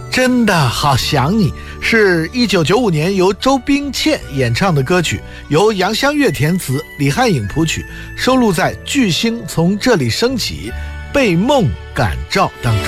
真的好想你，是1995年由周冰倩演唱的歌曲，由杨香月填词，李汉颖谱曲，收录在《巨星从这里升起》被梦感召当中。